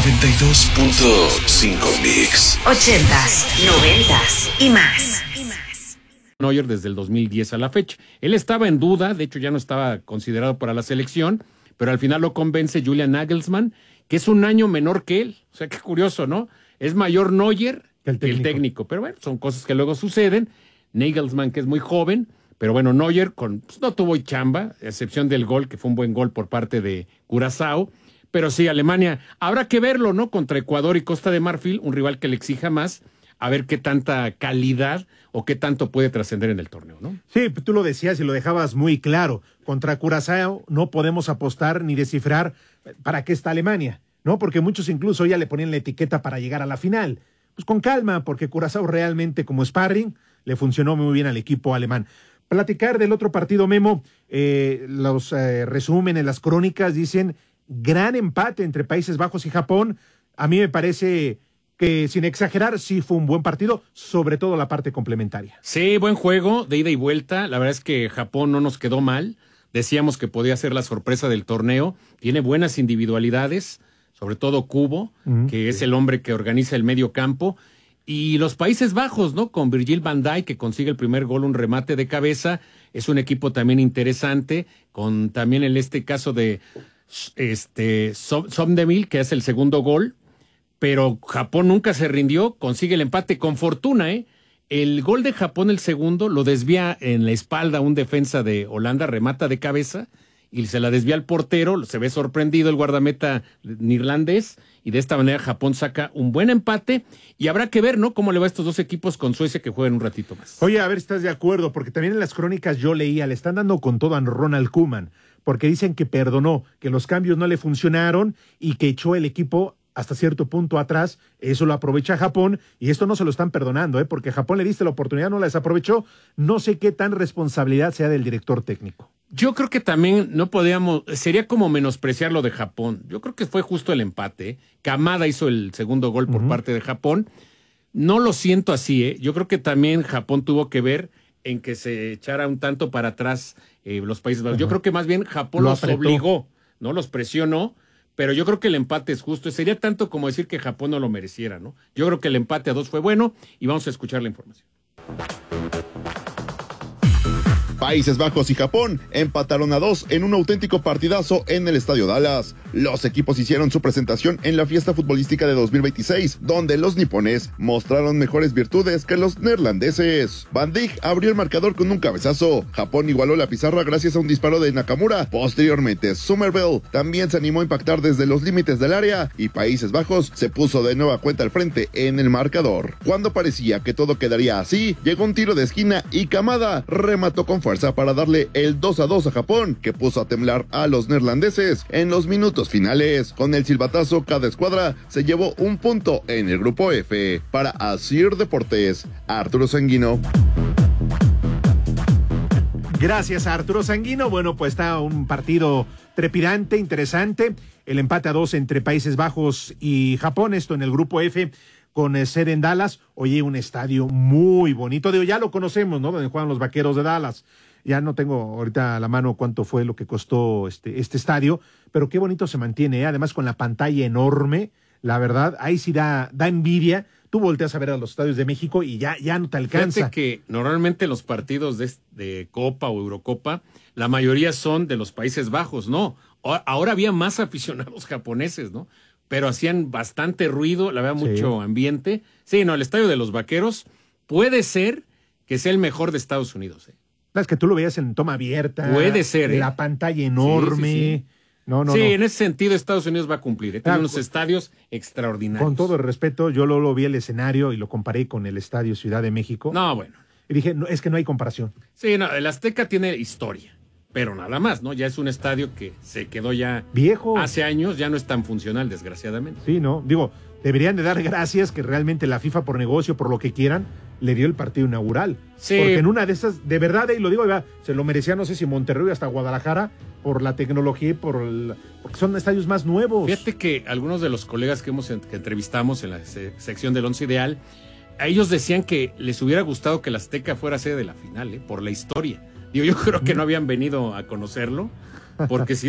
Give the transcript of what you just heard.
92.5 Mix. 80s, 90s y más. Neuer desde el 2010 a la fecha. Él estaba en duda, de hecho ya no estaba considerado para la selección, pero al final lo convence Julian Nagelsmann, que es un año menor que él. O sea, qué curioso, ¿no? Es mayor Neuer que el técnico. Pero bueno, son cosas que luego suceden. Nagelsmann, que es muy joven, pero bueno, Neuer no tuvo chamba, a excepción del gol, que fue un buen gol por parte de Curazao. Pero sí, Alemania, habrá que verlo, ¿no? Contra Ecuador y Costa de Marfil, un rival que le exija más, a ver qué tanta calidad o qué tanto puede trascender en el torneo, ¿no? Sí, tú lo decías y lo dejabas muy claro. Contra Curazao no podemos apostar ni descifrar para qué está Alemania, ¿no? Porque muchos incluso ya le ponían la etiqueta para llegar a la final. Pues con calma, porque Curazao realmente como sparring le funcionó muy bien al equipo alemán. Platicar del otro partido, Memo, los resúmenes, las crónicas dicen gran empate entre Países Bajos y Japón. A mí me parece que, sin exagerar, sí fue un buen partido, sobre todo la parte complementaria. Sí, buen juego, de ida y vuelta. La verdad es que Japón no nos quedó mal. Decíamos que podía ser la sorpresa del torneo. Tiene buenas individualidades, sobre todo Kubo, que es el hombre que organiza el medio campo. Y los Países Bajos, ¿no? Con Virgil van Dijk, que consigue el primer gol, un remate de cabeza. Es un equipo también interesante, con también en este caso de Somdevil, que es el segundo gol. Pero Japón nunca se rindió, consigue el empate con fortuna, ¿eh? El gol de Japón, el segundo, lo desvía en la espalda un defensa de Holanda, remata de cabeza, y se la desvía al portero, se ve sorprendido el guardameta neerlandés, y de esta manera Japón saca un buen empate, y habrá que ver, ¿no?, cómo le va a estos dos equipos con Suecia que juegan un ratito más. Oye, a ver si estás de acuerdo, porque también en las crónicas yo leía, le están dando con todo a Ronald Koeman, porque dicen que perdonó, que los cambios no le funcionaron, y que echó el equipo hasta cierto punto atrás. Eso lo aprovecha Japón, y esto no se lo están perdonando, porque Japón le diste la oportunidad, no la desaprovechó. No sé qué tan responsabilidad sea del director técnico. Yo creo que también no podíamos, sería como menospreciar lo de Japón. Yo creo que fue justo el empate. Kamada hizo el segundo gol por parte de Japón. No lo siento así, ¿eh? Yo creo que también Japón tuvo que ver en que se echara un tanto para atrás los Países Bajos. Yo creo que más bien Japón los obligó, ¿no? Los presionó. Pero yo creo que el empate es justo. Sería tanto como decir que Japón no lo mereciera, ¿no? Yo creo que el empate a 2 fue bueno, y vamos a escuchar la información. Países Bajos y Japón empataron a 2 en un auténtico partidazo en el Estadio Dallas. Los equipos hicieron su presentación en la fiesta futbolística de 2026, donde los nipones mostraron mejores virtudes que los neerlandeses. Van Dijk abrió el marcador con un cabezazo. Japón igualó la pizarra gracias a un disparo de Nakamura. Posteriormente, Somerville también se animó a impactar desde los límites del área, y Países Bajos se puso de nueva cuenta al frente en el marcador. Cuando parecía que todo quedaría así, llegó un tiro de esquina y Kamada remató con fuerza para darle el 2-2 a Japón, que puso a temblar a los neerlandeses en los minutos finales. Con el silbatazo, cada escuadra se llevó un punto en el grupo F. Para Asir Deportes, Arturo Sanguino. Gracias a Arturo Sanguino. Bueno, pues está un partido trepidante, interesante. El empate a 2 entre Países Bajos y Japón, esto en el grupo F, con sede en Dallas. Oye, un estadio muy bonito. Digo, ya lo conocemos, ¿no? Donde juegan los Vaqueros de Dallas. Ya no tengo ahorita a la mano cuánto fue lo que costó este estadio, pero qué bonito se mantiene, ¿eh? Además con la pantalla enorme, la verdad, ahí sí da envidia. Tú volteas a ver a los estadios de México y ya no te alcanza. Fíjate que normalmente los partidos de Copa o Eurocopa, la mayoría son de los Países Bajos, ¿no? Ahora había más aficionados japoneses, ¿no? Pero hacían bastante ruido, la verdad, mucho ambiente. Sí, no, el estadio de los Vaqueros puede ser que sea el mejor de Estados Unidos, ¿eh? Es que tú lo veías en toma abierta. Puede ser, ¿eh? La pantalla enorme. Sí. No. En ese sentido Estados Unidos va a cumplir, ¿eh? Tiene unos estadios extraordinarios. Con todo el respeto, yo lo vi el escenario y lo comparé con el estadio Ciudad de México. No, bueno. Y dije, no, es que no hay comparación. Sí, no, el Azteca tiene historia, pero nada más, ¿no? Ya es un estadio que se quedó ya viejo. Hace años, ya no es tan funcional, desgraciadamente. Sí, no, digo, deberían de dar gracias que realmente la FIFA, por negocio, por lo que quieran, le dio el partido inaugural. Sí. Porque en una de esas, de verdad, y lo digo, se lo merecía, no sé si Monterrey hasta Guadalajara, por la tecnología y porque son estadios más nuevos. Fíjate que algunos de los colegas que entrevistamos en la sección del Once Ideal, a ellos decían que les hubiera gustado que el Azteca fuera sede de la final, por la historia. Digo, yo creo que no habían venido a conocerlo, porque si